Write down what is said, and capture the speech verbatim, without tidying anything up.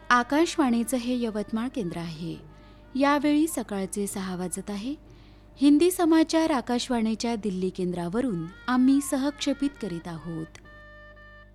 आकाशवाणीचं हे यवतमाळ केंद्र आहे. यावेळी सकाळचे सहा वाजत आहे. हिंदी समाचार आकाशवाणीच्या दिल्ली केंद्रावरून आम्ही सहक्षेपित करीत आहोत.